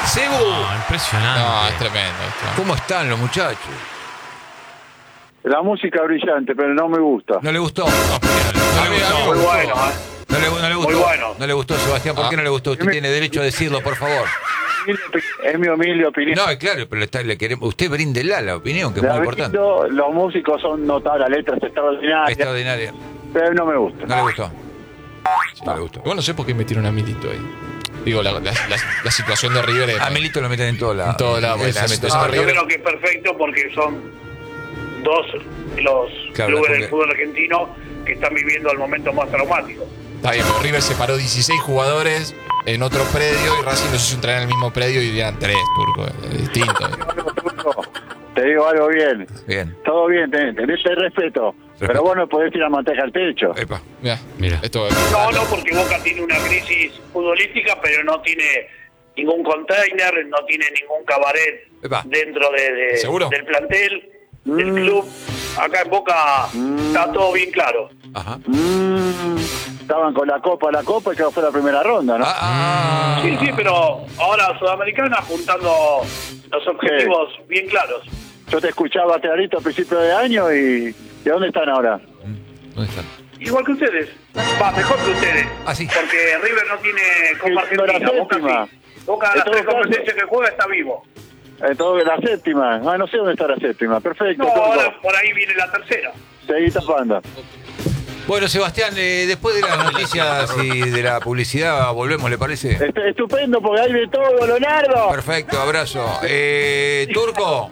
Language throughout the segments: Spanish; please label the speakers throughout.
Speaker 1: Cebu.
Speaker 2: No, impresionante.
Speaker 3: No, es tremendo esto.
Speaker 1: ¿Cómo están los muchachos?
Speaker 4: La música brillante, pero no me gusta.
Speaker 1: ¿No le gustó?
Speaker 2: No, le gustó.
Speaker 4: Muy bueno,
Speaker 1: No le gustó.
Speaker 4: Muy bueno.
Speaker 1: No le gustó, Sebastián. ¿Por qué no le gustó? Usted tiene derecho a decirlo, por favor.
Speaker 4: Es mi humilde opinión.
Speaker 1: No, claro, pero le queremos. Usted bríndela la opinión, que es muy importante.
Speaker 4: Los músicos son notables, las letras extraordinarias,
Speaker 1: Extraordinaria.
Speaker 4: pero no me gusta.
Speaker 1: No le gustó. No le gustó.
Speaker 3: Igual no sé por qué metieron a Milito ahí. Digo, la situación de River es...
Speaker 1: A Milito lo meten en todos lados.
Speaker 3: En todos lados,
Speaker 1: La
Speaker 3: esa
Speaker 1: situación de
Speaker 3: situación
Speaker 5: Yo
Speaker 1: River.
Speaker 5: creo que es perfecto porque son dos los
Speaker 1: Claro,
Speaker 5: clubes
Speaker 1: porque-
Speaker 5: del fútbol argentino que están viviendo el momento más traumático.
Speaker 3: Está bien, pero River separó 16 jugadores en otro predio y Racing los hizo entrar en el mismo predio y eran 3, Turco. Es distinto.
Speaker 4: Te digo algo bien.
Speaker 1: Bien.
Speaker 4: Todo bien, tenés respeto. Pero vos no podés tirar manteca al techo.
Speaker 1: Epa.
Speaker 3: Mira. Esto es...
Speaker 5: No, porque Boca tiene una crisis futbolística, pero no tiene ningún container, no tiene ningún cabaret
Speaker 1: Epa.
Speaker 5: dentro
Speaker 3: ¿Seguro?
Speaker 5: del plantel, del club. Acá en Boca está todo bien claro.
Speaker 1: Ajá.
Speaker 4: Estaban con la copa y que fue la primera ronda, ¿no?
Speaker 5: Sí, pero ahora Sudamericana apuntando los objetivos bien claros.
Speaker 4: Yo te escuchaba clarito a principios de año y ¿de dónde están ahora?
Speaker 1: ¿Dónde están?
Speaker 5: Igual que ustedes. Va, mejor que ustedes.
Speaker 1: Ah, sí.
Speaker 5: Porque River no tiene Copa
Speaker 4: Sí, la
Speaker 5: Argentina. Boca
Speaker 4: séptima.
Speaker 5: sí. Boca, las
Speaker 4: En
Speaker 5: tres
Speaker 4: todo caso-
Speaker 5: competencias que juega, está vivo.
Speaker 4: Entonces, la séptima. No sé dónde está la séptima. Perfecto.
Speaker 5: No,
Speaker 4: Turco.
Speaker 5: ahora por ahí viene la tercera.
Speaker 4: Seguí tapando.
Speaker 1: Bueno, Sebastián, después de las noticias y de la publicidad, volvemos, ¿le parece?
Speaker 4: Estupendo, porque hay de todo, Leonardo.
Speaker 1: Perfecto, abrazo. Turco,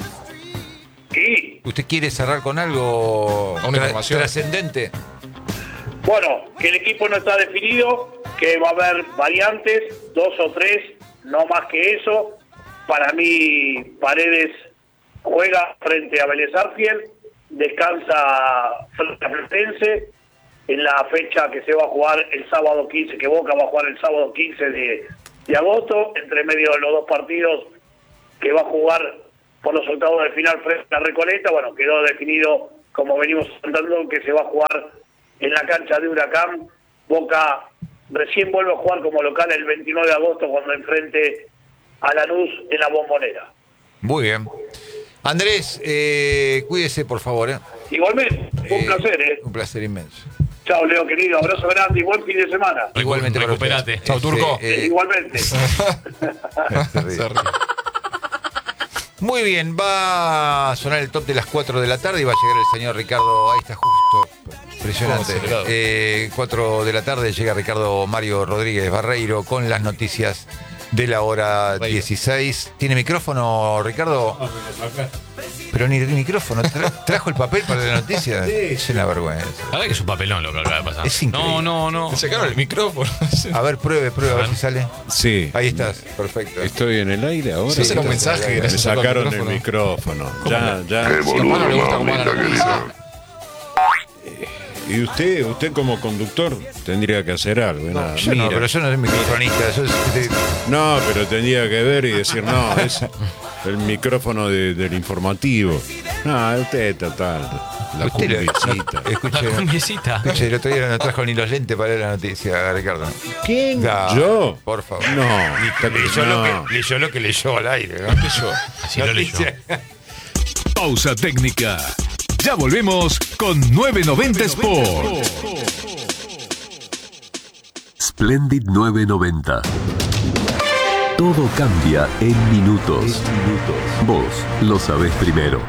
Speaker 5: Sí.
Speaker 1: ¿usted quiere cerrar con algo
Speaker 3: Una información.
Speaker 1: trascendente?
Speaker 5: Bueno, que el equipo no está definido, que va a haber variantes, 2 o 3, no más que eso. Para mí, Paredes juega frente a Vélez Arfiel, descansa frente a Platense en la fecha que se va a jugar el sábado 15, que Boca va a jugar el sábado 15 de agosto, entre medio de los dos partidos que va a jugar por los octavos de final frente a Recoleta. Bueno, quedó definido, como venimos contando, que se va a jugar en la cancha de Huracán. Boca recién vuelve a jugar como local el 29 de agosto cuando enfrente a Lanús en la Bombonera.
Speaker 1: Muy bien. Andrés, cuídese, por favor.
Speaker 5: Igualmente, un placer,
Speaker 1: Un placer inmenso.
Speaker 5: Chao, Leo, querido. Abrazo grande y buen fin de semana.
Speaker 1: Igualmente para
Speaker 2: Recupérate.
Speaker 1: usted.
Speaker 3: Chau, Turco.
Speaker 5: Igualmente.
Speaker 1: Se ríe. Muy bien, va a sonar el top de las 4 de la tarde y va a llegar el señor Ricardo. Ahí está justo. Impresionante. 4 de la tarde llega Ricardo Mario Rodríguez Barreiro con las noticias de la hora 16. ¿Tiene micrófono, Ricardo? Pero ni micrófono. ¿Trajo el papel para la noticia? Es una vergüenza.
Speaker 2: La verdad que es un papelón lo que acaba de pasar.
Speaker 1: Es increíble.
Speaker 2: No.
Speaker 3: Me sacaron el micrófono.
Speaker 1: A ver, pruebe, a ver si sale.
Speaker 6: Sí.
Speaker 1: Ahí estás, perfecto.
Speaker 6: Estoy en el aire ahora.
Speaker 3: Sí, será un
Speaker 1: estás
Speaker 3: mensaje.
Speaker 1: al aire.
Speaker 6: Me
Speaker 3: gracias al
Speaker 6: sacaron el micrófono. Ya.
Speaker 3: Si a Mano le gusta cómo hagan la noticia.
Speaker 6: Y usted como conductor tendría que hacer algo. ¿no?
Speaker 1: Yo no,
Speaker 6: Mira.
Speaker 1: pero yo no soy microfonista.
Speaker 6: No, pero tendría que ver y decir, no, es el micrófono del informativo. No, usted total. La
Speaker 1: Usted
Speaker 6: cumbiecita.
Speaker 1: Escuche,
Speaker 2: La cumbiecita.
Speaker 1: escuche, el otro día no trajo ni los lentes para leer la noticia, Ricardo.
Speaker 6: ¿Quién?
Speaker 1: No,
Speaker 6: ¿Yo?
Speaker 1: Por favor.
Speaker 6: No.
Speaker 1: Leyó lo que leyó al aire, ¿no?
Speaker 2: Así lo leyó.
Speaker 7: Pausa técnica. Ya volvemos con 990 Sport.
Speaker 8: Splendid 990. Todo cambia en minutos. Vos lo sabés primero.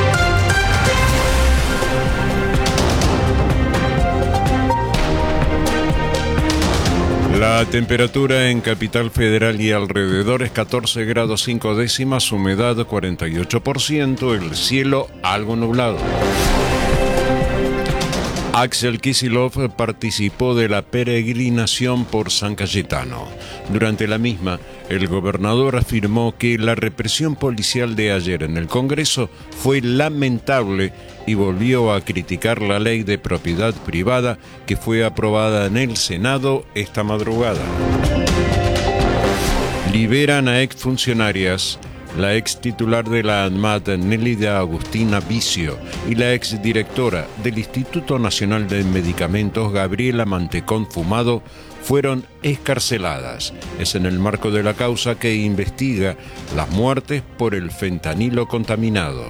Speaker 6: La temperatura en Capital Federal y alrededores 14 grados 5 décimas, humedad 48%, el cielo algo nublado. Axel Kicillof participó de la peregrinación por San Cayetano. Durante la misma, el gobernador afirmó que la represión policial de ayer en el Congreso fue lamentable y volvió a criticar la ley de propiedad privada que fue aprobada en el Senado esta madrugada. Liberan a exfuncionarias. La ex titular de la ANMAT, Nélida Agustina Vicio, y la ex directora del Instituto Nacional de Medicamentos, Gabriela Mantecón Fumado, fueron excarceladas. Es en el marco de la causa que investiga las muertes por el fentanilo contaminado.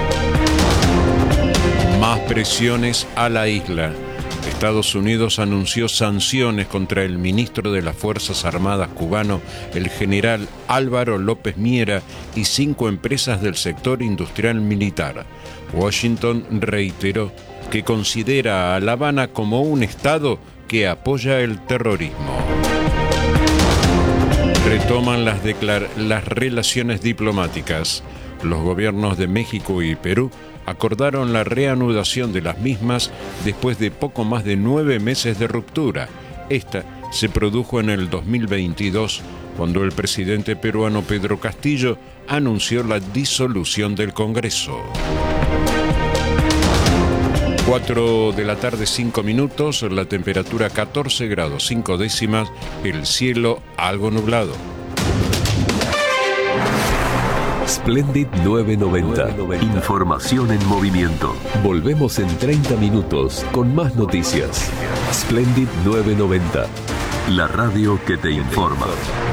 Speaker 6: Más presiones a la isla. Estados Unidos anunció sanciones contra el ministro de las Fuerzas Armadas cubano, el general Álvaro López Miera, y 5 empresas del sector industrial militar. Washington reiteró que considera a La Habana como un estado que apoya el terrorismo. Retoman las relaciones diplomáticas. Los gobiernos de México y Perú acordaron la reanudación de las mismas después de poco más de 9 meses de ruptura. Esta se produjo en el 2022, cuando el presidente peruano Pedro Castillo anunció la disolución del Congreso. 4 de la tarde, 5 minutos, la temperatura 14 grados 5 décimas, el cielo algo nublado.
Speaker 8: Splendid 990. Información en movimiento. Volvemos en 30 minutos con más noticias. Splendid 990. La radio que te informa.